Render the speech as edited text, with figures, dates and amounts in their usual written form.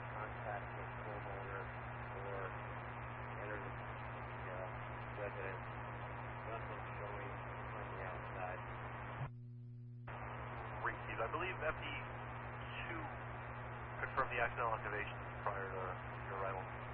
contact with homeowner or enter the residence. Nothing showing from the outside. Received. I believe FD2 confirmed the accidental activation prior to your arrival.